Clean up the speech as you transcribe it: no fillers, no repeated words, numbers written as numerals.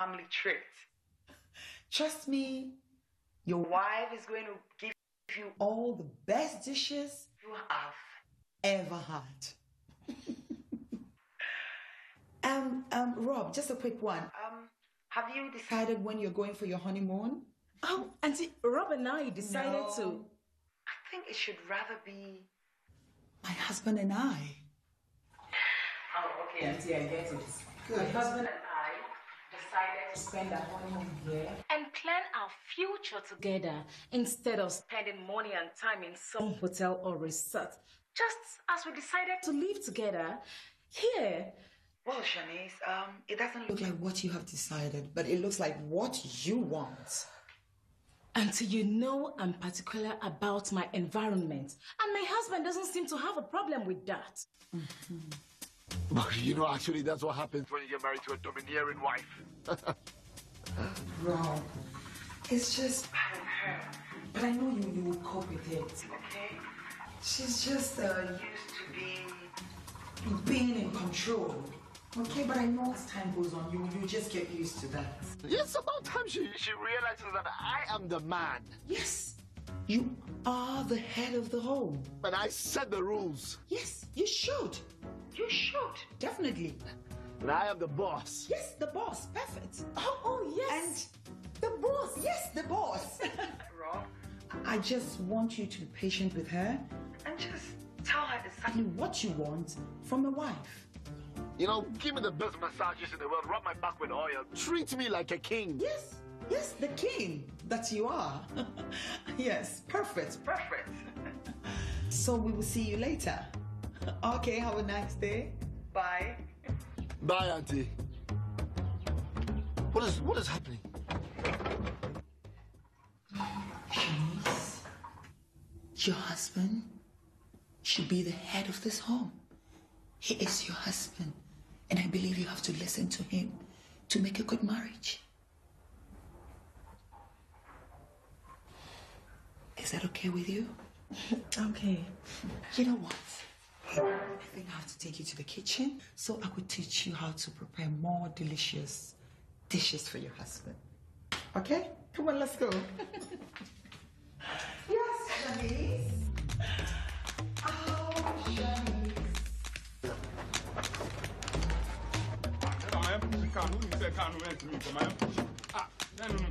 family treat. Trust me, your wife is going to give you all the best dishes you have ever had. Rob, just a quick one. Have you decided when you're going for your honeymoon? Oh, Auntie, Rob and I decided to. I think it should rather be my husband and I. Oh, okay, Auntie, I get it. Good. My husband and I decided to spend our honeymoon here and plan our future together instead of spending money and time in some hotel or resort. Just as we decided to live together here. Well, Shanice, it doesn't look like what you have decided, but it looks like what you want. Auntie, you know I'm particular about my environment, and my husband doesn't seem to have a problem with that. But you know, actually, that's what happens when you get married to a domineering wife. Rob, it's just her. But I know you will cope with it, okay? She's just used to being in control. Okay, but I know as time goes on, you just get used to that. It's about time she realizes that I am the man. Yes, you are the head of the home. And I set the rules. Yes, you should. You should, definitely. And I am the boss. Yes, the boss. Perfect. Oh, yes. And the boss. Yes, the boss. Rob, I just want you to be patient with her and just tell her exactly what you want from a wife. You know, give me the best massages in the world, rub my back with oil, treat me like a king. Yes, the king that you are. Yes, perfect. So we will see you later. Okay, have a nice day. Bye. Bye, Auntie. What is happening? Shanice, your husband should be the head of this home. He is your husband. And I believe you have to listen to him to make a good marriage. Is that okay with you? Okay. You know what? I think I have to take you to the kitchen so I could teach you how to prepare more delicious dishes for your husband. Okay? Come on, let's go. Yes, Shanice. Oh, Shanice. Come on,